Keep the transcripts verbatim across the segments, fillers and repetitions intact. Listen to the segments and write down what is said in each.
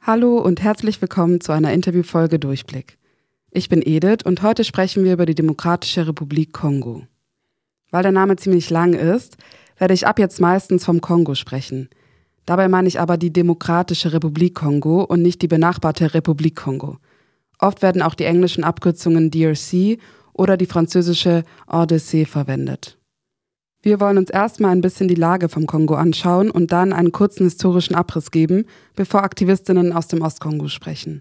Hallo und herzlich willkommen zu einer Interviewfolge Durchblick. Ich bin Edith und heute sprechen wir über die Demokratische Republik Kongo. Weil der Name ziemlich lang ist, werde ich ab jetzt meistens vom Kongo sprechen. Dabei meine ich aber die Demokratische Republik Kongo und nicht die benachbarte Republik Kongo. Oft werden auch die englischen Abkürzungen D R C oder die französische R D C verwendet. Wir wollen uns erstmal ein bisschen die Lage vom Kongo anschauen und dann einen kurzen historischen Abriss geben, bevor Aktivistinnen aus dem Ostkongo sprechen.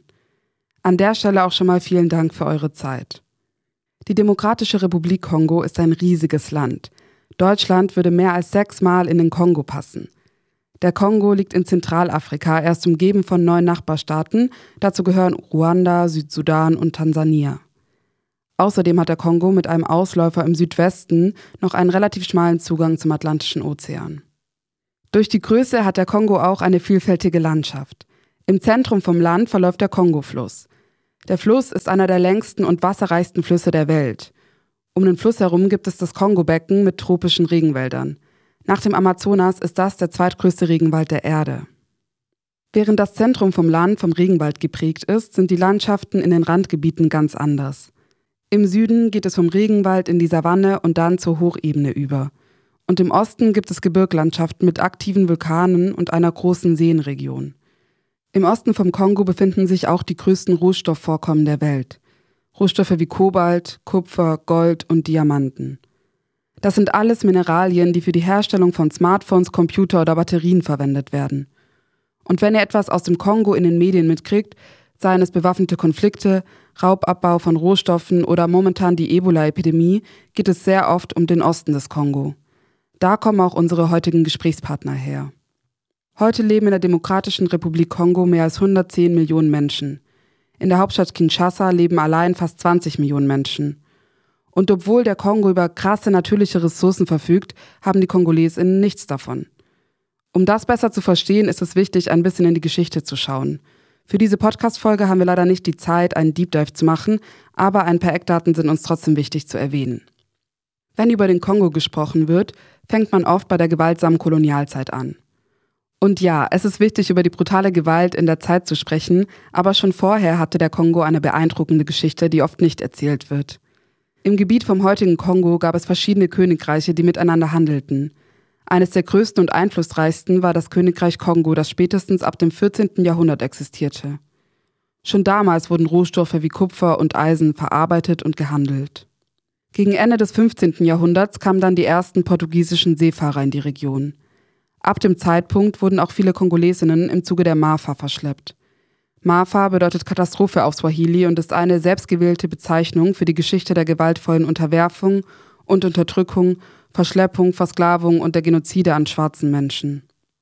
An der Stelle auch schon mal vielen Dank für eure Zeit. Die Demokratische Republik Kongo ist ein riesiges Land. Deutschland würde mehr als sechsmal in den Kongo passen. Der Kongo liegt in Zentralafrika, er ist umgeben von neun Nachbarstaaten, dazu gehören Ruanda, Südsudan und Tansania. Außerdem hat der Kongo mit einem Ausläufer im Südwesten noch einen relativ schmalen Zugang zum Atlantischen Ozean. Durch die Größe hat der Kongo auch eine vielfältige Landschaft. Im Zentrum vom Land verläuft der Kongo-Fluss. Der Fluss ist einer der längsten und wasserreichsten Flüsse der Welt. Um den Fluss herum gibt es das Kongo-Becken mit tropischen Regenwäldern. Nach dem Amazonas ist das der zweitgrößte Regenwald der Erde. Während das Zentrum vom Land vom Regenwald geprägt ist, sind die Landschaften in den Randgebieten ganz anders. Im Süden geht es vom Regenwald in die Savanne und dann zur Hochebene über. Und im Osten gibt es Gebirglandschaften mit aktiven Vulkanen und einer großen Seenregion. Im Osten vom Kongo befinden sich auch die größten Rohstoffvorkommen der Welt. Rohstoffe wie Kobalt, Kupfer, Gold und Diamanten. Das sind alles Mineralien, die für die Herstellung von Smartphones, Computer oder Batterien verwendet werden. Und wenn ihr etwas aus dem Kongo in den Medien mitkriegt, seien es bewaffnete Konflikte, Raubabbau von Rohstoffen oder momentan die Ebola-Epidemie, geht es sehr oft um den Osten des Kongo. Da kommen auch unsere heutigen Gesprächspartner her. Heute leben in der Demokratischen Republik Kongo mehr als hundertzehn Millionen Menschen. In der Hauptstadt Kinshasa leben allein fast zwanzig Millionen Menschen. Und obwohl der Kongo über krasse natürliche Ressourcen verfügt, haben die KongolesInnen nichts davon. Um das besser zu verstehen, ist es wichtig, ein bisschen in die Geschichte zu schauen. Für diese Podcast-Folge haben wir leider nicht die Zeit, einen Deep Dive zu machen, aber ein paar Eckdaten sind uns trotzdem wichtig zu erwähnen. Wenn über den Kongo gesprochen wird, fängt man oft bei der gewaltsamen Kolonialzeit an. Und ja, es ist wichtig, über die brutale Gewalt in der Zeit zu sprechen, aber schon vorher hatte der Kongo eine beeindruckende Geschichte, die oft nicht erzählt wird. Im Gebiet vom heutigen Kongo gab es verschiedene Königreiche, die miteinander handelten. Eines der größten und einflussreichsten war das Königreich Kongo, das spätestens ab dem vierzehnten Jahrhundert existierte. Schon damals wurden Rohstoffe wie Kupfer und Eisen verarbeitet und gehandelt. Gegen Ende des fünfzehnten Jahrhunderts kamen dann die ersten portugiesischen Seefahrer in die Region. Ab dem Zeitpunkt wurden auch viele Kongolesinnen im Zuge der Marfa verschleppt. Marfa bedeutet Katastrophe auf Swahili und ist eine selbstgewählte Bezeichnung für die Geschichte der gewaltvollen Unterwerfung und Unterdrückung, Verschleppung, Versklavung und der Genozide an schwarzen Menschen.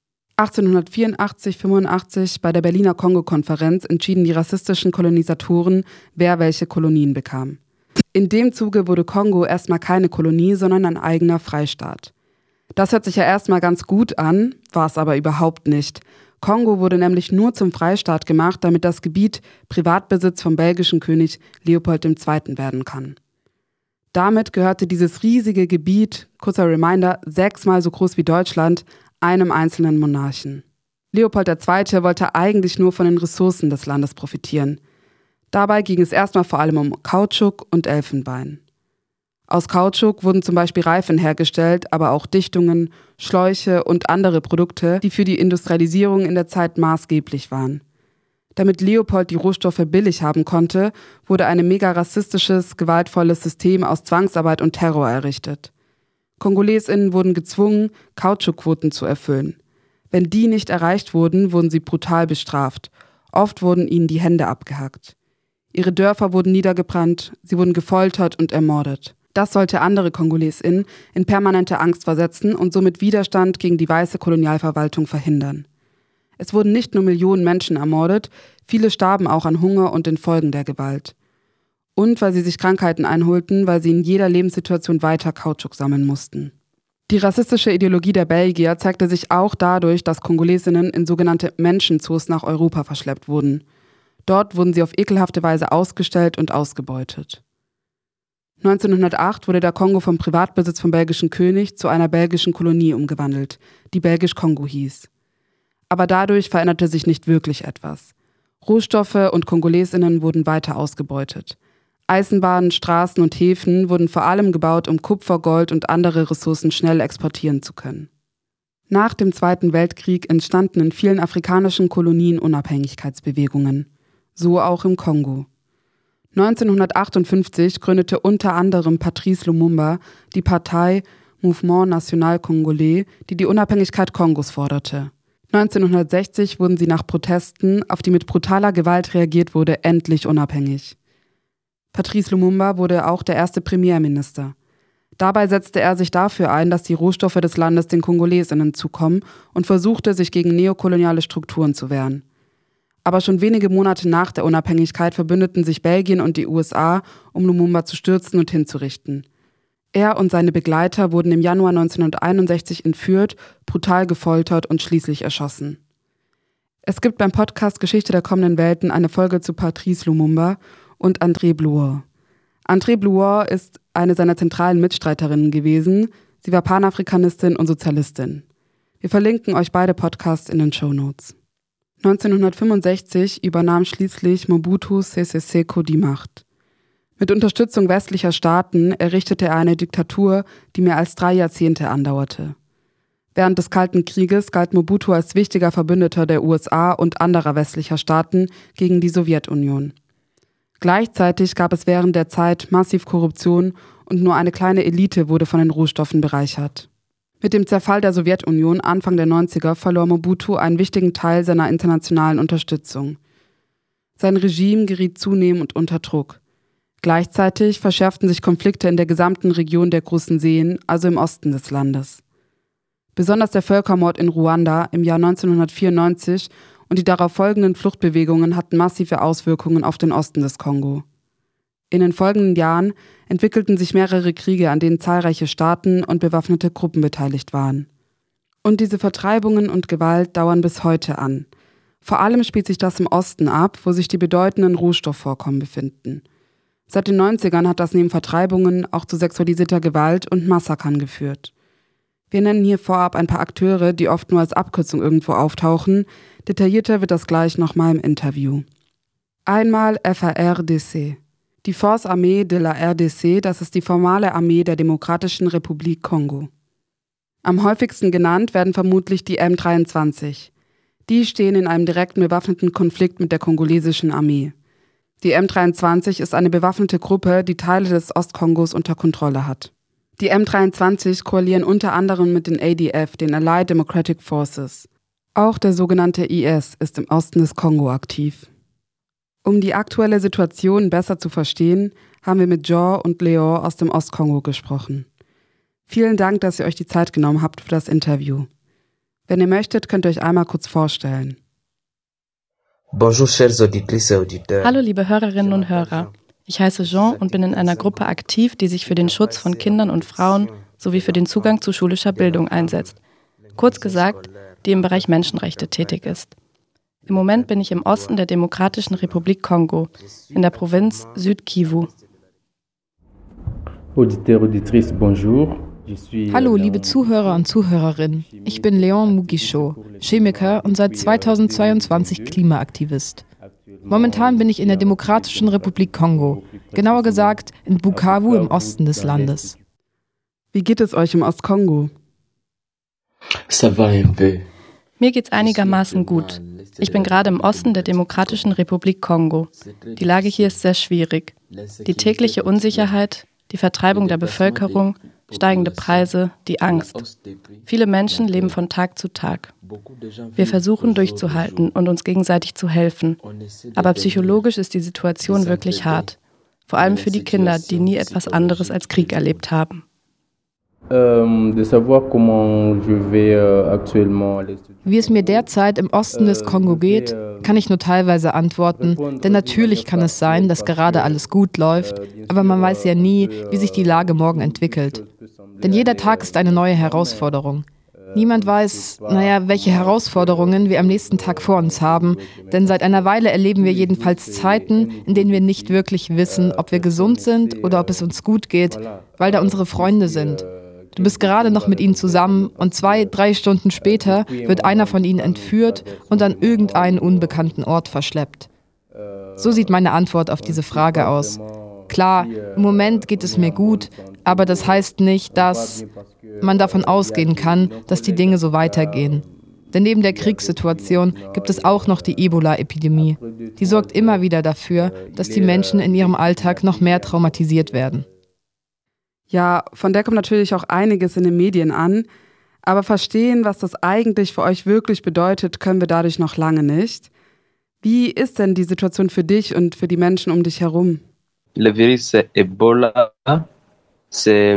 achtzehnhundertvierundachtzig fünfundachtzig bei der Berliner Kongo-Konferenz entschieden die rassistischen Kolonisatoren, wer welche Kolonien bekam. In dem Zuge wurde Kongo erstmal keine Kolonie, sondern ein eigener Freistaat. Das hört sich ja erstmal ganz gut an, war es aber überhaupt nicht. Kongo wurde nämlich nur zum Freistaat gemacht, damit das Gebiet Privatbesitz vom belgischen König Leopold der Zweite werden kann. Damit gehörte dieses riesige Gebiet, kurzer Reminder, sechsmal so groß wie Deutschland, einem einzelnen Monarchen. Leopold der Zweite wollte eigentlich nur von den Ressourcen des Landes profitieren. Dabei ging es erstmal vor allem um Kautschuk und Elfenbein. Aus Kautschuk wurden zum Beispiel Reifen hergestellt, aber auch Dichtungen, Schläuche und andere Produkte, die für die Industrialisierung in der Zeit maßgeblich waren. Damit Leopold die Rohstoffe billig haben konnte, wurde ein mega rassistisches, gewaltvolles System aus Zwangsarbeit und Terror errichtet. KongolesInnen wurden gezwungen, Kautschukquoten zu erfüllen. Wenn die nicht erreicht wurden, wurden sie brutal bestraft. Oft wurden ihnen die Hände abgehackt. Ihre Dörfer wurden niedergebrannt, sie wurden gefoltert und ermordet. Das sollte andere KongolesInnen in permanente Angst versetzen und somit Widerstand gegen die weiße Kolonialverwaltung verhindern. Es wurden nicht nur Millionen Menschen ermordet, viele starben auch an Hunger und den Folgen der Gewalt. Und weil sie sich Krankheiten einholten, weil sie in jeder Lebenssituation weiter Kautschuk sammeln mussten. Die rassistische Ideologie der Belgier zeigte sich auch dadurch, dass Kongolesinnen in sogenannte Menschenzoos nach Europa verschleppt wurden. Dort wurden sie auf ekelhafte Weise ausgestellt und ausgebeutet. neunzehnhundertacht wurde der Kongo vom Privatbesitz vom belgischen König zu einer belgischen Kolonie umgewandelt, die Belgisch-Kongo hieß. Aber dadurch veränderte sich nicht wirklich etwas. Rohstoffe und KongolesInnen wurden weiter ausgebeutet. Eisenbahnen, Straßen und Häfen wurden vor allem gebaut, um Kupfer, Gold und andere Ressourcen schnell exportieren zu können. Nach dem Zweiten Weltkrieg entstanden in vielen afrikanischen Kolonien Unabhängigkeitsbewegungen, so auch im Kongo. neunzehnhundertachtundfünfzig gründete unter anderem Patrice Lumumba die Partei Mouvement National Congolais, die die Unabhängigkeit Kongos forderte. neunzehnhundertsechzig wurden sie nach Protesten, auf die mit brutaler Gewalt reagiert wurde, endlich unabhängig. Patrice Lumumba wurde auch der erste Premierminister. Dabei setzte er sich dafür ein, dass die Rohstoffe des Landes den KongolesInnen zukommen und versuchte, sich gegen neokoloniale Strukturen zu wehren. Aber schon wenige Monate nach der Unabhängigkeit verbündeten sich Belgien und die U S A, um Lumumba zu stürzen und hinzurichten. Er und seine Begleiter wurden im Januar neunzehnhunderteinundsechzig entführt, brutal gefoltert und schließlich erschossen. Es gibt beim Podcast Geschichte der kommenden Welten eine Folge zu Patrice Lumumba und André Bloor. André Bloor ist eine seiner zentralen Mitstreiterinnen gewesen. Sie war Panafrikanistin und Sozialistin. Wir verlinken euch beide Podcasts in den Shownotes. neunzehnhundertfünfundsechzig übernahm schließlich Mobutu Sese Seko die Macht. Mit Unterstützung westlicher Staaten errichtete er eine Diktatur, die mehr als drei Jahrzehnte andauerte. Während des Kalten Krieges galt Mobutu als wichtiger Verbündeter der U S A und anderer westlicher Staaten gegen die Sowjetunion. Gleichzeitig gab es während der Zeit massiv Korruption und nur eine kleine Elite wurde von den Rohstoffen bereichert. Mit dem Zerfall der Sowjetunion Anfang der neunziger verlor Mobutu einen wichtigen Teil seiner internationalen Unterstützung. Sein Regime geriet zunehmend unter Druck. Gleichzeitig verschärften sich Konflikte in der gesamten Region der Großen Seen, also im Osten des Landes. Besonders der Völkermord in Ruanda im Jahr neunzehnhundertvierundneunzig und die darauf folgenden Fluchtbewegungen hatten massive Auswirkungen auf den Osten des Kongo. In den folgenden Jahren entwickelten sich mehrere Kriege, an denen zahlreiche Staaten und bewaffnete Gruppen beteiligt waren. Und diese Vertreibungen und Gewalt dauern bis heute an. Vor allem spielt sich das im Osten ab, wo sich die bedeutenden Rohstoffvorkommen befinden. Seit den neunzigern hat das neben Vertreibungen auch zu sexualisierter Gewalt und Massakern geführt. Wir nennen hier vorab ein paar Akteure, die oft nur als Abkürzung irgendwo auftauchen. Detaillierter wird das gleich nochmal im Interview. Einmal F A R D C. Die Force Armée de la R D C, das ist die formale Armee der Demokratischen Republik Kongo. Am häufigsten genannt werden vermutlich die M dreiundzwanzig. Die stehen in einem direkten bewaffneten Konflikt mit der kongolesischen Armee. Die M dreiundzwanzig ist eine bewaffnete Gruppe, die Teile des Ostkongos unter Kontrolle hat. Die M dreiundzwanzig koalieren unter anderem mit den A D F, den Allied Democratic Forces. Auch der sogenannte I S ist im Osten des Kongo aktiv. Um die aktuelle Situation besser zu verstehen, haben wir mit Jean und Leon aus dem Ostkongo gesprochen. Vielen Dank, dass ihr euch die Zeit genommen habt für das Interview. Wenn ihr möchtet, könnt ihr euch einmal kurz vorstellen. Bonjour, chers auditrices et auditeurs. Hallo liebe Hörerinnen und Hörer. Ich heiße Jean und bin in einer Gruppe aktiv, die sich für den Schutz von Kindern und Frauen sowie für den Zugang zu schulischer Bildung einsetzt. Kurz gesagt, die im Bereich Menschenrechte tätig ist. Im Moment bin ich im Osten der Demokratischen Republik Kongo, in der Provinz Süd-Kivu. Hallo, liebe Zuhörer und Zuhörerinnen. Ich bin Leon Mugisho, Chemiker und seit zweitausendzweiundzwanzig Klimaaktivist. Momentan bin ich in der Demokratischen Republik Kongo, genauer gesagt in Bukavu im Osten des Landes. Wie geht es euch im Ostkongo? Mir geht's einigermaßen gut. Ich bin gerade im Osten der Demokratischen Republik Kongo. Die Lage hier ist sehr schwierig. Die tägliche Unsicherheit, die Vertreibung der Bevölkerung, steigende Preise, die Angst. Viele Menschen leben von Tag zu Tag. Wir versuchen durchzuhalten und uns gegenseitig zu helfen. Aber psychologisch ist die Situation wirklich hart. Vor allem für die Kinder, die nie etwas anderes als Krieg erlebt haben. Wie es mir derzeit im Osten des Kongo geht, kann ich nur teilweise antworten, denn natürlich kann es sein, dass gerade alles gut läuft, aber man weiß ja nie, wie sich die Lage morgen entwickelt. Denn jeder Tag ist eine neue Herausforderung. Niemand weiß, naja, welche Herausforderungen wir am nächsten Tag vor uns haben, denn seit einer Weile erleben wir jedenfalls Zeiten, in denen wir nicht wirklich wissen, ob wir gesund sind oder ob es uns gut geht, weil da unsere Freunde sind. Du bist gerade noch mit ihnen zusammen und zwei, drei Stunden später wird einer von ihnen entführt und an irgendeinen unbekannten Ort verschleppt. So sieht meine Antwort auf diese Frage aus. Klar, im Moment geht es mir gut, aber das heißt nicht, dass man davon ausgehen kann, dass die Dinge so weitergehen. Denn neben der Kriegssituation gibt es auch noch die Ebola-Epidemie. Die sorgt immer wieder dafür, dass die Menschen in ihrem Alltag noch mehr traumatisiert werden. Ja, von der kommt natürlich auch einiges in den Medien an. Aber verstehen, was das eigentlich für euch wirklich bedeutet, können wir dadurch noch lange nicht. Wie ist denn die Situation für dich und für die Menschen um dich herum? Le virus Ebola, c'est...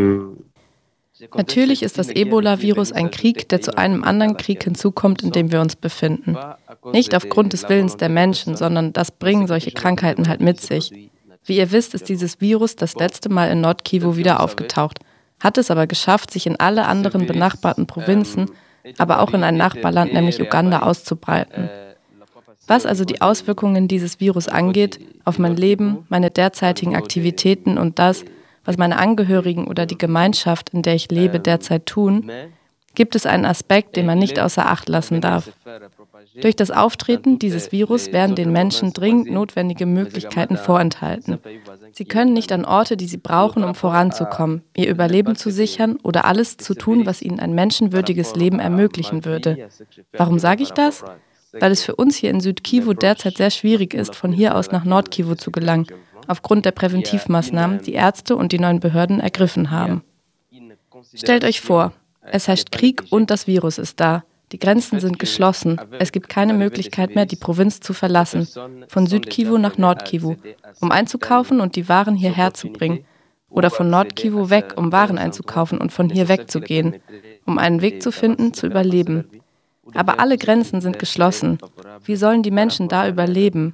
Natürlich ist das Ebola-Virus ein Krieg, der zu einem anderen Krieg hinzukommt, in dem wir uns befinden. Nicht aufgrund des Willens der Menschen, sondern das bringen solche Krankheiten halt mit sich. Wie ihr wisst, ist dieses Virus das letzte Mal in Nord-Kivu wieder aufgetaucht, hat es aber geschafft, sich in alle anderen benachbarten Provinzen, aber auch in ein Nachbarland, nämlich Uganda, auszubreiten. Was also die Auswirkungen dieses Virus angeht, auf mein Leben, meine derzeitigen Aktivitäten und das, was meine Angehörigen oder die Gemeinschaft, in der ich lebe, derzeit tun, gibt es einen Aspekt, den man nicht außer Acht lassen darf. Durch das Auftreten dieses Virus werden den Menschen dringend notwendige Möglichkeiten vorenthalten. Sie können nicht an Orte, die sie brauchen, um voranzukommen, ihr Überleben zu sichern oder alles zu tun, was ihnen ein menschenwürdiges Leben ermöglichen würde. Warum sage ich das? Weil es für uns hier in Süd-Kivu derzeit sehr schwierig ist, von hier aus nach Nord-Kivu zu gelangen, aufgrund der Präventivmaßnahmen, die Ärzte und die neuen Behörden ergriffen haben. Stellt euch vor, es herrscht Krieg und das Virus ist da. Die Grenzen sind geschlossen. Es gibt keine Möglichkeit mehr, die Provinz zu verlassen, von Süd-Kivu nach Nord-Kivu, um einzukaufen und die Waren hierher zu bringen. Oder von Nord-Kivu weg, um Waren einzukaufen und von hier wegzugehen, um einen Weg zu finden, zu überleben. Aber alle Grenzen sind geschlossen. Wie sollen die Menschen da überleben?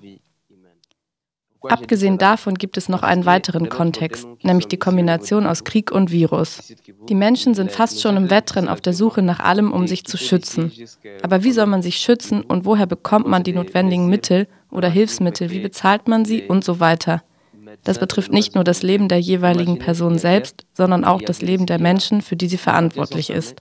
Abgesehen davon gibt es noch einen weiteren Kontext, nämlich die Kombination aus Krieg und Virus. Die Menschen sind fast schon im Wettrennen auf der Suche nach allem, um sich zu schützen. Aber wie soll man sich schützen und woher bekommt man die notwendigen Mittel oder Hilfsmittel, wie bezahlt man sie und so weiter? Das betrifft nicht nur das Leben der jeweiligen Person selbst, sondern auch das Leben der Menschen, für die sie verantwortlich ist.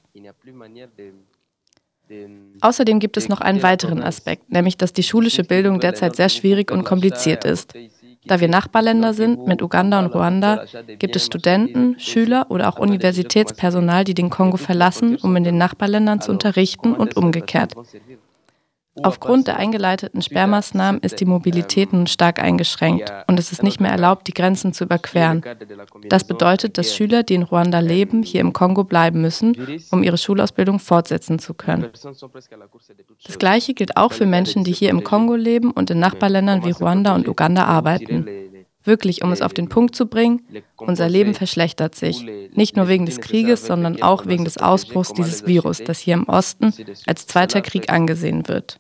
Außerdem gibt es noch einen weiteren Aspekt, nämlich dass die schulische Bildung derzeit sehr schwierig und kompliziert ist. Da wir Nachbarländer sind, mit Uganda und Ruanda, gibt es Studenten, Schüler oder auch Universitätspersonal, die den Kongo verlassen, um in den Nachbarländern zu unterrichten und umgekehrt. Aufgrund der eingeleiteten Sperrmaßnahmen ist die Mobilität nun stark eingeschränkt und es ist nicht mehr erlaubt, die Grenzen zu überqueren. Das bedeutet, dass Schüler, die in Ruanda leben, hier im Kongo bleiben müssen, um ihre Schulausbildung fortsetzen zu können. Das Gleiche gilt auch für Menschen, die hier im Kongo leben und in Nachbarländern wie Ruanda und Uganda arbeiten. Wirklich, um es auf den Punkt zu bringen, unser Leben verschlechtert sich. Nicht nur wegen des Krieges, sondern auch wegen des Ausbruchs dieses Virus, das hier im Osten als zweiter Krieg angesehen wird.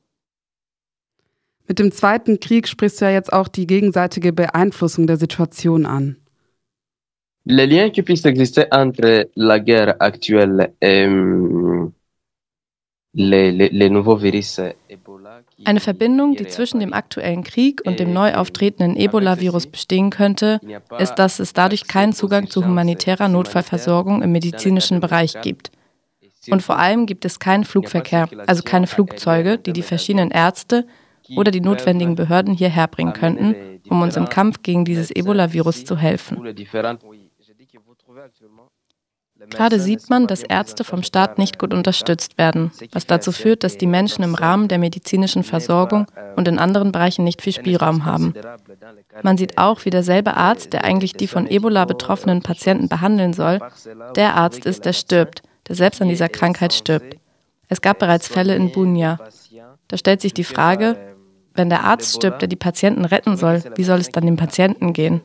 Mit dem Zweiten Krieg sprichst du ja jetzt auch die gegenseitige Beeinflussung der Situation an. Le lien qui puisse exister entre la guerre actuelle et les, les, les nouveaux virus Ebola. Eine Verbindung, die zwischen dem aktuellen Krieg und dem neu auftretenden Ebola-Virus bestehen könnte, ist, dass es dadurch keinen Zugang zu humanitärer Notfallversorgung im medizinischen Bereich gibt. Und vor allem gibt es keinen Flugverkehr, also keine Flugzeuge, die die verschiedenen Ärzte oder die notwendigen Behörden hierher bringen könnten, um uns im Kampf gegen dieses Ebola-Virus zu helfen. Gerade sieht man, dass Ärzte vom Staat nicht gut unterstützt werden, was dazu führt, dass die Menschen im Rahmen der medizinischen Versorgung und in anderen Bereichen nicht viel Spielraum haben. Man sieht auch, wie derselbe Arzt, der eigentlich die von Ebola betroffenen Patienten behandeln soll, der Arzt ist, der stirbt, der selbst an dieser Krankheit stirbt. Es gab bereits Fälle in Bunia. Da stellt sich die Frage, wenn der Arzt stirbt, der die Patienten retten soll, wie soll es dann dem Patienten gehen?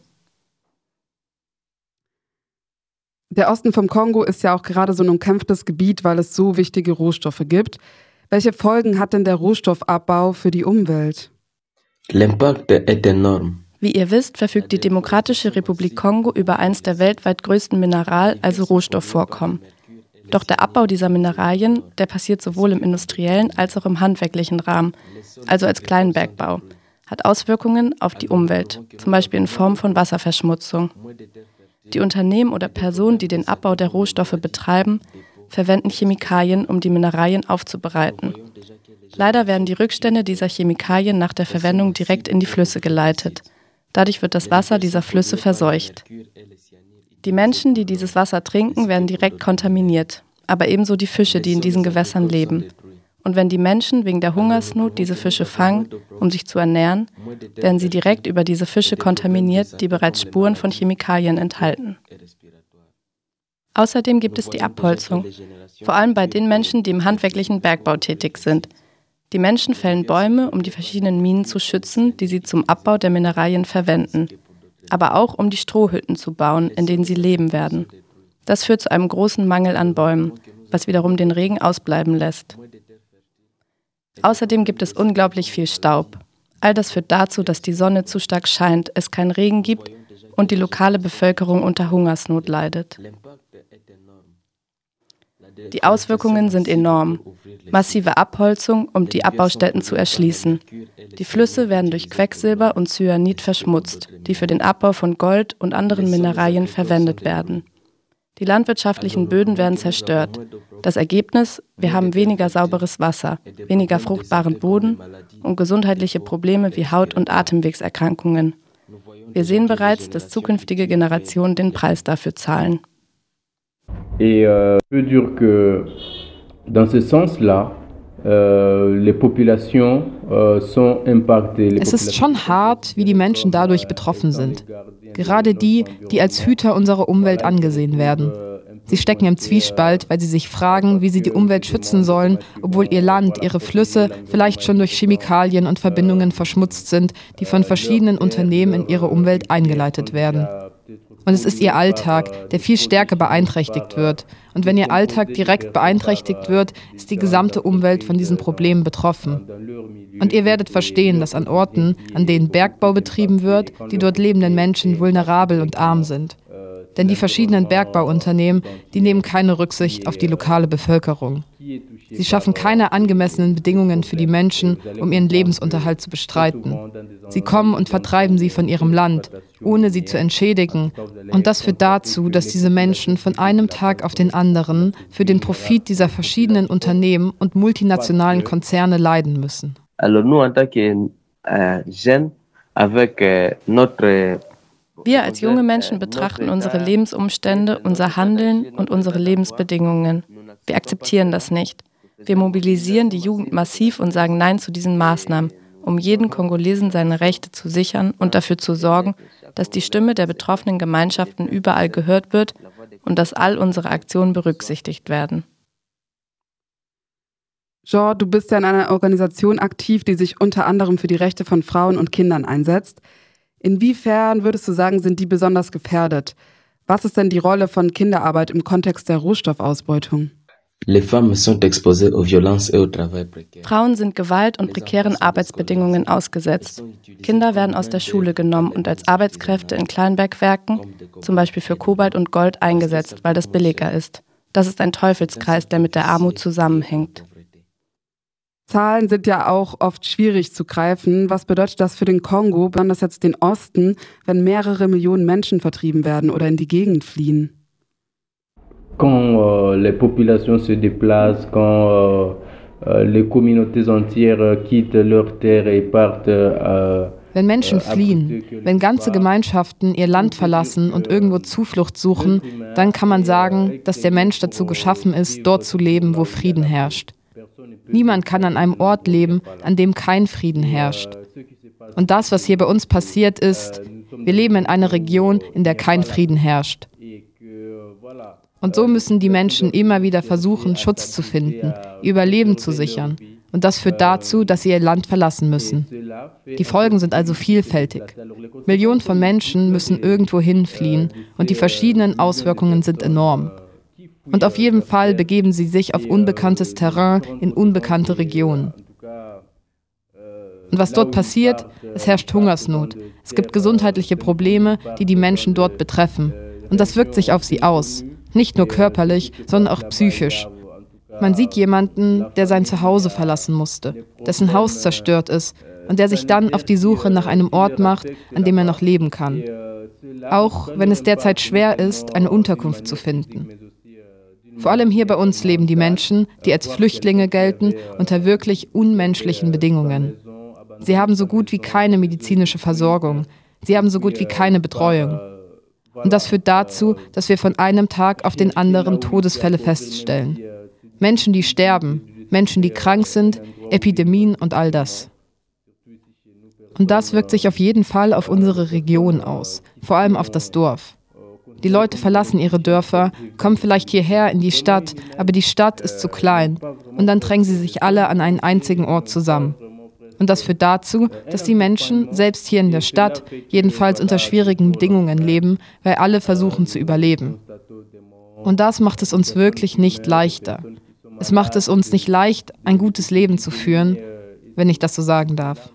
Der Osten vom Kongo ist ja auch gerade so ein umkämpftes Gebiet, weil es so wichtige Rohstoffe gibt. Welche Folgen hat denn der Rohstoffabbau für die Umwelt? L'impact est énorme. Wie ihr wisst, verfügt die Demokratische Republik Kongo über eines der weltweit größten Mineral-, also Rohstoffvorkommen. Doch der Abbau dieser Mineralien, der passiert sowohl im industriellen als auch im handwerklichen Rahmen, also als Kleinbergbau, hat Auswirkungen auf die Umwelt, zum Beispiel in Form von Wasserverschmutzung. Die Unternehmen oder Personen, die den Abbau der Rohstoffe betreiben, verwenden Chemikalien, um die Mineralien aufzubereiten. Leider werden die Rückstände dieser Chemikalien nach der Verwendung direkt in die Flüsse geleitet. Dadurch wird das Wasser dieser Flüsse verseucht. Die Menschen, die dieses Wasser trinken, werden direkt kontaminiert, aber ebenso die Fische, die in diesen Gewässern leben. Und wenn die Menschen wegen der Hungersnot diese Fische fangen, um sich zu ernähren, werden sie direkt über diese Fische kontaminiert, die bereits Spuren von Chemikalien enthalten. Außerdem gibt es die Abholzung, vor allem bei den Menschen, die im handwerklichen Bergbau tätig sind. Die Menschen fällen Bäume, um die verschiedenen Minen zu schützen, die sie zum Abbau der Mineralien verwenden, aber auch um die Strohhütten zu bauen, in denen sie leben werden. Das führt zu einem großen Mangel an Bäumen, was wiederum den Regen ausbleiben lässt. Außerdem gibt es unglaublich viel Staub. All das führt dazu, dass die Sonne zu stark scheint, es keinen Regen gibt und die lokale Bevölkerung unter Hungersnot leidet. Die Auswirkungen sind enorm. Massive Abholzung, um die Abbaustätten zu erschließen. Die Flüsse werden durch Quecksilber und Cyanid verschmutzt, die für den Abbau von Gold und anderen Mineralien verwendet werden. Die landwirtschaftlichen Böden werden zerstört. Das Ergebnis: Wir haben weniger sauberes Wasser, weniger fruchtbaren Boden und gesundheitliche Probleme wie Haut- und Atemwegserkrankungen. Wir sehen bereits, dass zukünftige Generationen den Preis dafür zahlen. Et euh, je peux dire que dans ce sens-là, euh, les populations euh, sont impactées. Es ist schon hart, wie die Menschen dadurch betroffen sind. Gerade die, die als Hüter unserer Umwelt angesehen werden. Sie stecken im Zwiespalt, weil sie sich fragen, wie sie die Umwelt schützen sollen, obwohl ihr Land, ihre Flüsse vielleicht schon durch Chemikalien und Verbindungen verschmutzt sind, die von verschiedenen Unternehmen in ihre Umwelt eingeleitet werden. Und es ist ihr Alltag, der viel stärker beeinträchtigt wird. Und wenn ihr Alltag direkt beeinträchtigt wird, ist die gesamte Umwelt von diesen Problemen betroffen. Und ihr werdet verstehen, dass an Orten, an denen Bergbau betrieben wird, die dort lebenden Menschen vulnerabel und arm sind. Denn die verschiedenen Bergbauunternehmen, die nehmen keine Rücksicht auf die lokale Bevölkerung. Sie schaffen keine angemessenen Bedingungen für die Menschen, um ihren Lebensunterhalt zu bestreiten. Sie kommen und vertreiben sie von ihrem Land, ohne sie zu entschädigen. Und das führt dazu, dass diese Menschen von einem Tag auf den anderen für den Profit dieser verschiedenen Unternehmen und multinationalen Konzerne leiden müssen. Alors nous, en tant que euh, jeunes, avec euh, notre Wir als junge Menschen betrachten unsere Lebensumstände, unser Handeln und unsere Lebensbedingungen. Wir akzeptieren das nicht. Wir mobilisieren die Jugend massiv und sagen Nein zu diesen Maßnahmen, um jeden Kongolesen seine Rechte zu sichern und dafür zu sorgen, dass die Stimme der betroffenen Gemeinschaften überall gehört wird und dass all unsere Aktionen berücksichtigt werden. Jean, du bist ja in einer Organisation aktiv, die sich unter anderem für die Rechte von Frauen und Kindern einsetzt. Inwiefern würdest du sagen, sind die besonders gefährdet? Was ist denn die Rolle von Kinderarbeit im Kontext der Rohstoffausbeutung? Frauen sind Gewalt und prekären Arbeitsbedingungen ausgesetzt. Kinder werden aus der Schule genommen und als Arbeitskräfte in Kleinbergwerken, zum Beispiel für Kobalt und Gold, eingesetzt, weil das billiger ist. Das ist ein Teufelskreis, der mit der Armut zusammenhängt. Zahlen sind ja auch oft schwierig zu greifen. Was bedeutet das für den Kongo, besonders jetzt den Osten, wenn mehrere Millionen Menschen vertrieben werden oder in die Gegend fliehen? Quand euh, les populations se déplacent, quand euh, les communautés entières quittent leurs terres et partent euh, Wenn Menschen fliehen, wenn ganze Gemeinschaften ihr Land verlassen und irgendwo Zuflucht suchen, dann kann man sagen, dass der Mensch dazu geschaffen ist, dort zu leben, wo Frieden herrscht. Niemand kann an einem Ort leben, an dem kein Frieden herrscht. Und das, was hier bei uns passiert ist, wir leben in einer Region, in der kein Frieden herrscht. Und so müssen die Menschen immer wieder versuchen, Schutz zu finden, ihr Überleben zu sichern. Und das führt dazu, dass sie ihr Land verlassen müssen. Die Folgen sind also vielfältig. Millionen von Menschen müssen irgendwo hinfliehen und die verschiedenen Auswirkungen sind enorm. Und auf jeden Fall begeben sie sich auf unbekanntes Terrain in unbekannte Regionen. Und was dort passiert, es herrscht Hungersnot. Es gibt gesundheitliche Probleme, die die Menschen dort betreffen. Und das wirkt sich auf sie aus. Nicht nur körperlich, sondern auch psychisch. Man sieht jemanden, der sein Zuhause verlassen musste, dessen Haus zerstört ist und der sich dann auf die Suche nach einem Ort macht, an dem er noch leben kann. Auch wenn es derzeit schwer ist, eine Unterkunft zu finden. Vor allem hier bei uns leben die Menschen, die als Flüchtlinge gelten, unter wirklich unmenschlichen Bedingungen. Sie haben so gut wie keine medizinische Versorgung. Sie haben so gut wie keine Betreuung. Und das führt dazu, dass wir von einem Tag auf den anderen Todesfälle feststellen. Menschen, die sterben, Menschen, die krank sind, Epidemien und all das. Und das wirkt sich auf jeden Fall auf unsere Region aus, vor allem auf das Dorf. Die Leute verlassen ihre Dörfer, kommen vielleicht hierher in die Stadt, aber die Stadt ist zu klein und dann drängen sie sich alle an einen einzigen Ort zusammen. Und das führt dazu, dass die Menschen, selbst hier in der Stadt, jedenfalls unter schwierigen Bedingungen leben, weil alle versuchen zu überleben. Und das macht es uns wirklich nicht leichter. Es macht es uns nicht leicht, ein gutes Leben zu führen, wenn ich das so sagen darf.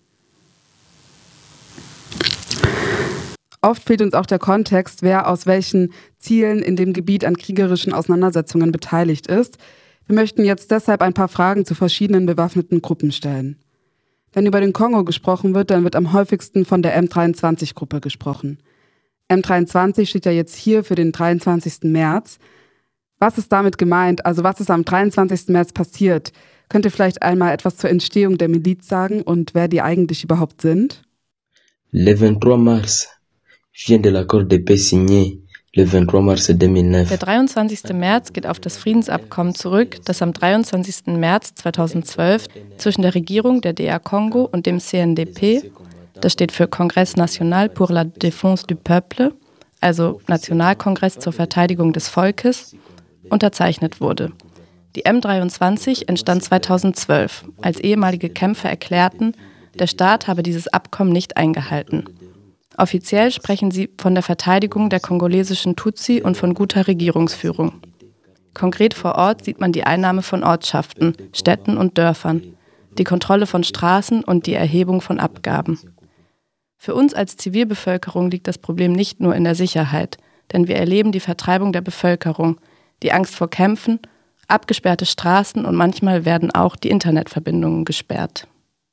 Oft fehlt uns auch der Kontext, wer aus welchen Zielen in dem Gebiet an kriegerischen Auseinandersetzungen beteiligt ist. Wir möchten jetzt deshalb ein paar Fragen zu verschiedenen bewaffneten Gruppen stellen. Wenn über den Kongo gesprochen wird, dann wird am häufigsten von der M dreiundzwanzig-Gruppe gesprochen. M dreiundzwanzig steht ja jetzt hier für den dreiundzwanzigsten März. Was ist damit gemeint? Also was ist am dreiundzwanzigsten März passiert? Könnt ihr vielleicht einmal etwas zur Entstehung der Miliz sagen und wer die eigentlich überhaupt sind? Le vingt-trois mars vient de l'accord de paix signé le vingt-trois mars deux mille neuf. Der dreiundzwanzigste März geht auf das Friedensabkommen zurück, das am dreiundzwanzigsten März zweitausendzwölf zwischen der Regierung der D R Kongo und dem C N D P, das steht für Congrès National pour la Défense du Peuple, also Nationalkongress zur Verteidigung des Volkes, unterzeichnet wurde. Die M dreiundzwanzig entstand zweitausendzwölf, als ehemalige Kämpfer erklärten, der Staat habe dieses Abkommen nicht eingehalten. Offiziell sprechen sie von der Verteidigung der kongolesischen Tutsi und von guter Regierungsführung. Konkret vor Ort sieht man die Einnahme von Ortschaften, Städten und Dörfern, die Kontrolle von Straßen und die Erhebung von Abgaben. Für uns als Zivilbevölkerung liegt das Problem nicht nur in der Sicherheit, denn wir erleben die Vertreibung der Bevölkerung, die Angst vor Kämpfen, abgesperrte Straßen und manchmal werden auch die Internetverbindungen gesperrt.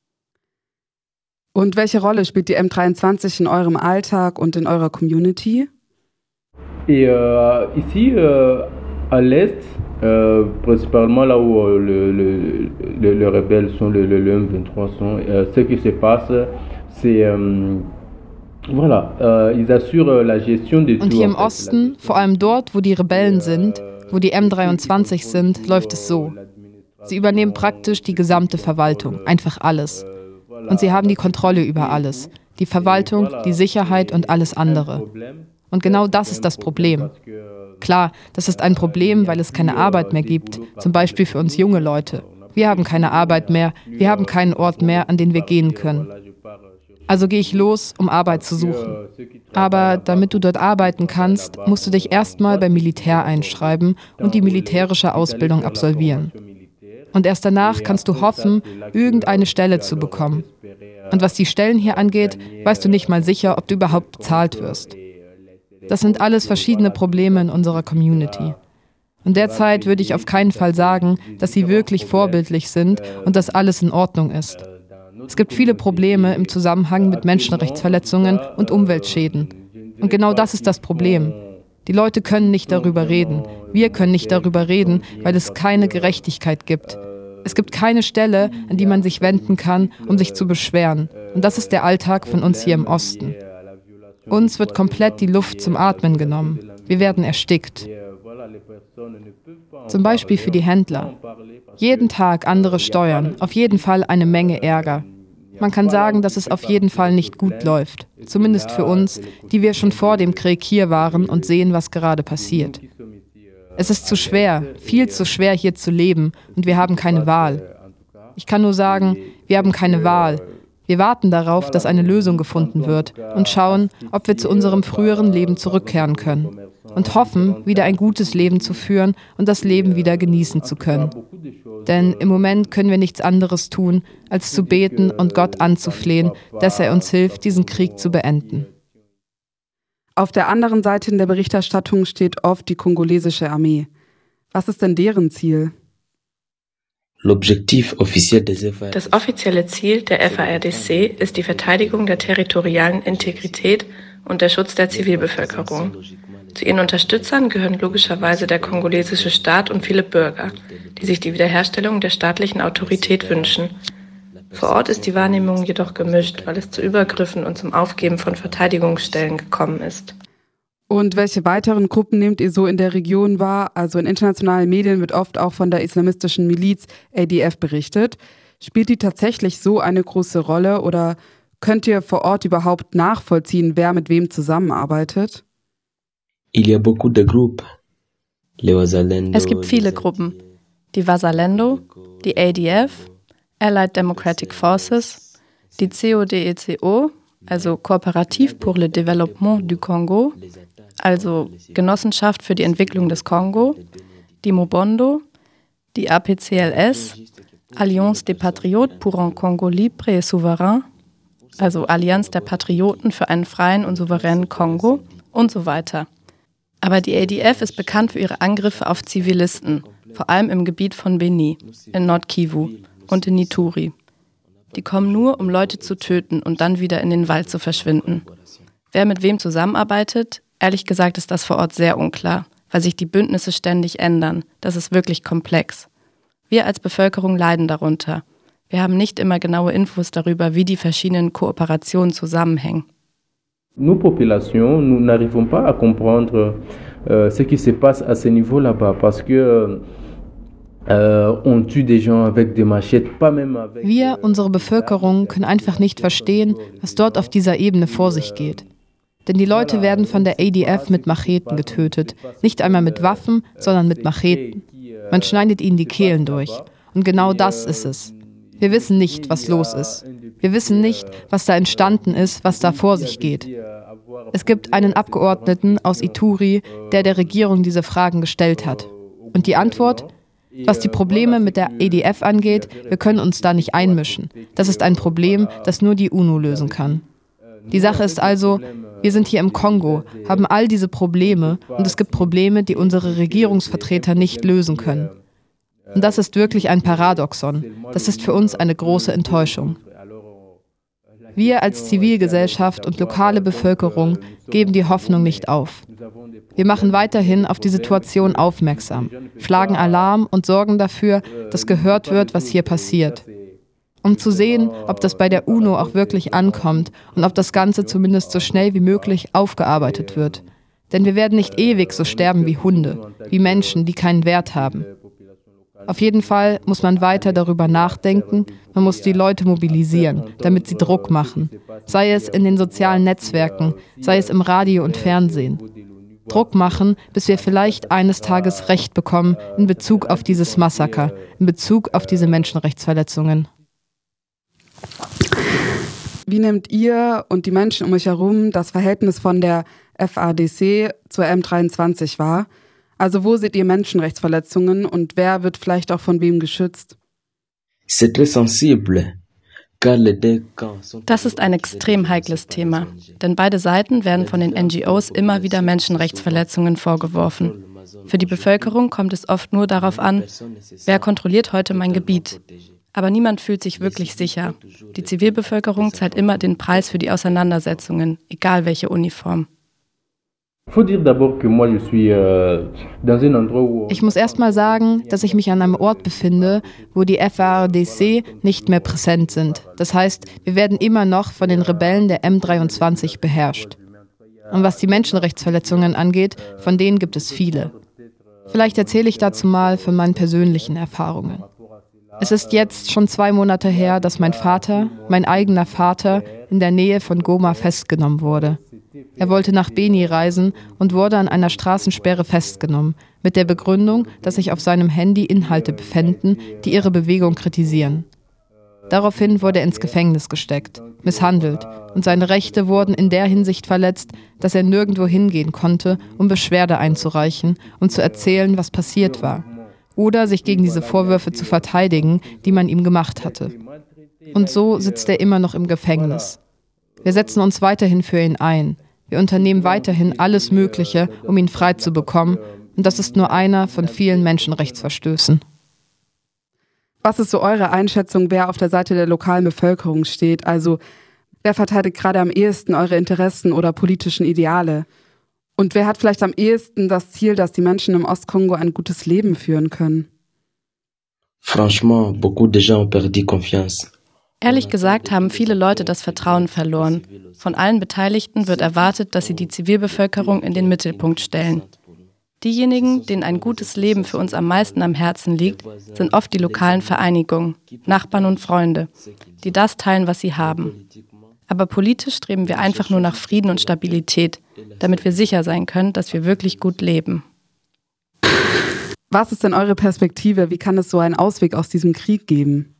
Und welche Rolle spielt die M dreiundzwanzig in eurem Alltag und in eurer Community? Et euh, ici, euh, à l'est, euh, principalement là où euh, le, le, le, les rebelles sont, le, le, le M vingt-trois sont, euh, ce qui se passe, c'est, euh, voilà, euh, ils assurent la gestion de tout. Und hier im Osten, vor allem dort, wo die Rebellen sind, wo die M dreiundzwanzig sind, läuft es so. Sie übernehmen praktisch die gesamte Verwaltung, einfach alles. Und sie haben die Kontrolle über alles, die Verwaltung, die Sicherheit und alles andere. Und genau das ist das Problem. Klar, das ist ein Problem, weil es keine Arbeit mehr gibt, zum Beispiel für uns junge Leute. Wir haben keine Arbeit mehr, wir haben keinen Ort mehr, an den wir gehen können. Also gehe ich los, um Arbeit zu suchen. Aber damit du dort arbeiten kannst, musst du dich erstmal beim Militär einschreiben und die militärische Ausbildung absolvieren. Und erst danach kannst du hoffen, irgendeine Stelle zu bekommen. Und was die Stellen hier angeht, weißt du nicht mal sicher, ob du überhaupt bezahlt wirst. Das sind alles verschiedene Probleme in unserer Community. Und derzeit würde ich auf keinen Fall sagen, dass sie wirklich vorbildlich sind und dass alles in Ordnung ist. Es gibt viele Probleme im Zusammenhang mit Menschenrechtsverletzungen und Umweltschäden. Und genau das ist das Problem. Die Leute können nicht darüber reden. Wir können nicht darüber reden, weil es keine Gerechtigkeit gibt. Es gibt keine Stelle, an die man sich wenden kann, um sich zu beschweren. Und das ist der Alltag von uns hier im Osten. Uns wird komplett die Luft zum Atmen genommen. Wir werden erstickt. Zum Beispiel für die Händler. Jeden Tag andere Steuern, auf jeden Fall eine Menge Ärger. Man kann sagen, dass es auf jeden Fall nicht gut läuft. Zumindest für uns, die wir schon vor dem Krieg hier waren und sehen, was gerade passiert. Es ist zu schwer, viel zu schwer hier zu leben und wir haben keine Wahl. Ich kann nur sagen, wir haben keine Wahl. Wir warten darauf, dass eine Lösung gefunden wird und schauen, ob wir zu unserem früheren Leben zurückkehren können. Und hoffen, wieder ein gutes Leben zu führen und das Leben wieder genießen zu können. Denn im Moment können wir nichts anderes tun, als zu beten und Gott anzuflehen, dass er uns hilft, diesen Krieg zu beenden. Auf der anderen Seite in der Berichterstattung steht oft die kongolesische Armee. Was ist denn deren Ziel? Das offizielle Ziel der F A R D C ist die Verteidigung der territorialen Integrität und der Schutz der Zivilbevölkerung. Zu ihren Unterstützern gehören logischerweise der kongolesische Staat und viele Bürger, die sich die Wiederherstellung der staatlichen Autorität wünschen. Vor Ort ist die Wahrnehmung jedoch gemischt, weil es zu Übergriffen und zum Aufgeben von Verteidigungsstellen gekommen ist. Und welche weiteren Gruppen nehmt ihr so in der Region wahr? Also in internationalen Medien wird oft auch von der islamistischen Miliz A D F berichtet. Spielt die tatsächlich so eine große Rolle oder könnt ihr vor Ort überhaupt nachvollziehen, wer mit wem zusammenarbeitet? Il y a beaucoup de groupes. Es gibt viele Gruppen. Die Wazalendo, die A D F, Allied Democratic Forces, die C O D E C O, also Coopérative pour le Développement du Congo, also Genossenschaft für die Entwicklung des Kongo, die Mobondo, die A P C L S, Alliance des Patriotes pour un Congo libre et souverain, also Allianz der Patrioten für einen freien und souveränen Kongo und so weiter. Aber die A D F ist bekannt für ihre Angriffe auf Zivilisten, vor allem im Gebiet von Beni, in Nord-Kivu und in Ituri. Die kommen nur, um Leute zu töten und dann wieder in den Wald zu verschwinden. Wer mit wem zusammenarbeitet, ehrlich gesagt ist das vor Ort sehr unklar, weil sich die Bündnisse ständig ändern. Das ist wirklich komplex. Wir als Bevölkerung leiden darunter. Wir haben nicht immer genaue Infos darüber, wie die verschiedenen Kooperationen zusammenhängen. Nous, population, nous n'arrivons pas à comprendre euh, ce qui se passe à ce niveau là-bas, parce que euh, on tue des gens avec des machettes, pas même avec. Wir, unsere Bevölkerung, können einfach nicht verstehen, was dort auf dieser Ebene vor sich geht. Denn die Leute werden von der A D F mit Macheten getötet. Nicht einmal mit Waffen, sondern mit Macheten. Man schneidet ihnen die Kehlen durch. Und genau das ist es. Wir wissen nicht, was los ist. Wir wissen nicht, was da entstanden ist, was da vor sich geht. Es gibt einen Abgeordneten aus Ituri, der der Regierung diese Fragen gestellt hat. Und die Antwort? Was die Probleme mit der A D F angeht, wir können uns da nicht einmischen. Das ist ein Problem, das nur die UNO lösen kann. Die Sache ist also, wir sind hier im Kongo, haben all diese Probleme und es gibt Probleme, die unsere Regierungsvertreter nicht lösen können. Und das ist wirklich ein Paradoxon. Das ist für uns eine große Enttäuschung. Wir als Zivilgesellschaft und lokale Bevölkerung geben die Hoffnung nicht auf. Wir machen weiterhin auf die Situation aufmerksam, schlagen Alarm und sorgen dafür, dass gehört wird, was hier passiert. Um zu sehen, ob das bei der UNO auch wirklich ankommt und ob das Ganze zumindest so schnell wie möglich aufgearbeitet wird. Denn wir werden nicht ewig so sterben wie Hunde, wie Menschen, die keinen Wert haben. Auf jeden Fall muss man weiter darüber nachdenken, man muss die Leute mobilisieren, damit sie Druck machen. Sei es in den sozialen Netzwerken, sei es im Radio und Fernsehen. Druck machen, bis wir vielleicht eines Tages Recht bekommen in Bezug auf dieses Massaker, in Bezug auf diese Menschenrechtsverletzungen. Wie nehmt ihr und die Menschen um euch herum das Verhältnis von der F A R D C zur M dreiundzwanzig wahr? Also wo seht ihr Menschenrechtsverletzungen und wer wird vielleicht auch von wem geschützt? Das ist ein extrem heikles Thema, denn beide Seiten werden von den N G Os immer wieder Menschenrechtsverletzungen vorgeworfen. Für die Bevölkerung kommt es oft nur darauf an, wer kontrolliert heute mein Gebiet. Aber niemand fühlt sich wirklich sicher. Die Zivilbevölkerung zahlt immer den Preis für die Auseinandersetzungen, egal welche Uniform. Ich muss erst mal sagen, dass ich mich an einem Ort befinde, wo die F A R D C nicht mehr präsent sind. Das heißt, wir werden immer noch von den Rebellen der M dreiundzwanzig beherrscht. Und was die Menschenrechtsverletzungen angeht, von denen gibt es viele. Vielleicht erzähle ich dazu mal von meinen persönlichen Erfahrungen. Es ist jetzt schon zwei Monate her, dass mein Vater, mein eigener Vater, in der Nähe von Goma festgenommen wurde. Er wollte nach Beni reisen und wurde an einer Straßensperre festgenommen, mit der Begründung, dass sich auf seinem Handy Inhalte befänden, die ihre Bewegung kritisieren. Daraufhin wurde er ins Gefängnis gesteckt, misshandelt und seine Rechte wurden in der Hinsicht verletzt, dass er nirgendwo hingehen konnte, um Beschwerde einzureichen und zu erzählen, was passiert war. Oder sich gegen diese Vorwürfe zu verteidigen, die man ihm gemacht hatte. Und so sitzt er immer noch im Gefängnis. Wir setzen uns weiterhin für ihn ein. Wir unternehmen weiterhin alles Mögliche, um ihn frei zu bekommen. Und das ist nur einer von vielen Menschenrechtsverstößen. Was ist so eure Einschätzung, wer auf der Seite der lokalen Bevölkerung steht? Also wer verteidigt gerade am ehesten eure Interessen oder politischen Ideale? Und wer hat vielleicht am ehesten das Ziel, dass die Menschen im Ostkongo ein gutes Leben führen können? Franchement, beaucoup de gens ont perdu confiance. Ehrlich gesagt haben viele Leute das Vertrauen verloren. Von allen Beteiligten wird erwartet, dass sie die Zivilbevölkerung in den Mittelpunkt stellen. Diejenigen, denen ein gutes Leben für uns am meisten am Herzen liegt, sind oft die lokalen Vereinigungen, Nachbarn und Freunde, die das teilen, was sie haben. Aber politisch streben wir einfach nur nach Frieden und Stabilität, damit wir sicher sein können, dass wir wirklich gut leben. Was ist denn eure Perspektive? Wie kann es so einen Ausweg aus diesem Krieg geben?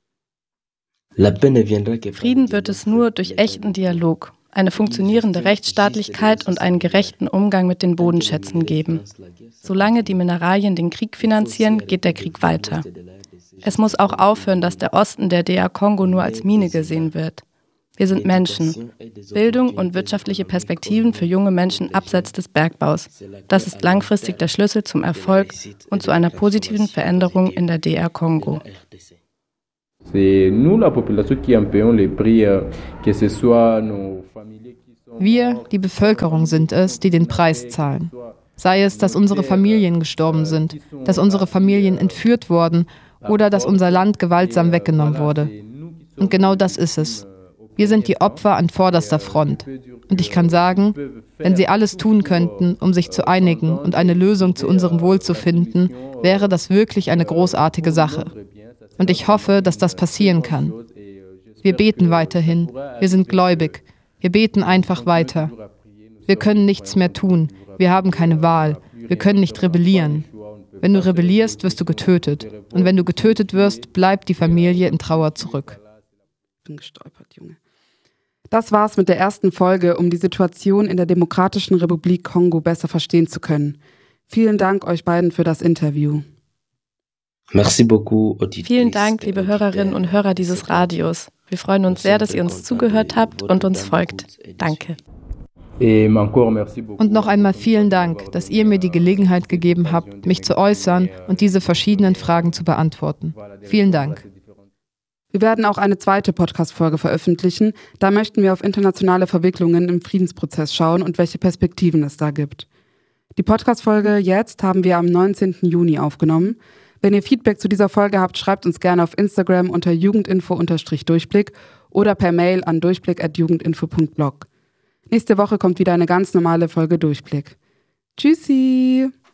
Frieden wird es nur durch echten Dialog, eine funktionierende Rechtsstaatlichkeit und einen gerechten Umgang mit den Bodenschätzen geben. Solange die Mineralien den Krieg finanzieren, geht der Krieg weiter. Es muss auch aufhören, dass der Osten der D R Kongo nur als Mine gesehen wird. Wir sind Menschen. Bildung und wirtschaftliche Perspektiven für junge Menschen abseits des Bergbaus. Das ist langfristig der Schlüssel zum Erfolg und zu einer positiven Veränderung in der D R Kongo. Wir, die Bevölkerung, sind es, die den Preis zahlen. Sei es, dass unsere Familien gestorben sind, dass unsere Familien entführt wurden oder dass unser Land gewaltsam weggenommen wurde. Und genau das ist es. Wir sind die Opfer an vorderster Front. Und ich kann sagen, wenn sie alles tun könnten, um sich zu einigen und eine Lösung zu unserem Wohl zu finden, wäre das wirklich eine großartige Sache. Und ich hoffe, dass das passieren kann. Wir beten weiterhin. Wir sind gläubig. Wir beten einfach weiter. Wir können nichts mehr tun. Wir haben keine Wahl. Wir können nicht rebellieren. Wenn du rebellierst, wirst du getötet. Und wenn du getötet wirst, bleibt die Familie in Trauer zurück. Ich bin gestolpert, Junge. Das war's mit der ersten Folge, um die Situation in der Demokratischen Republik Kongo besser verstehen zu können. Vielen Dank euch beiden für das Interview. Merci beaucoup, Auditrice. Vielen Dank, liebe Hörerinnen und Hörer dieses Radios. Wir freuen uns sehr, dass ihr uns zugehört habt und uns folgt. Danke. Und noch einmal vielen Dank, dass ihr mir die Gelegenheit gegeben habt, mich zu äußern und diese verschiedenen Fragen zu beantworten. Vielen Dank. Wir werden auch eine zweite Podcast-Folge veröffentlichen. Da möchten wir auf internationale Verwicklungen im Friedensprozess schauen und welche Perspektiven es da gibt. Die Podcast-Folge jetzt haben wir am neunzehnten Juni aufgenommen. Wenn ihr Feedback zu dieser Folge habt, schreibt uns gerne auf Instagram unter jugendinfo-durchblick oder per Mail an durchblick at jugendinfo punkt blog. Nächste Woche kommt wieder eine ganz normale Folge Durchblick. Tschüssi!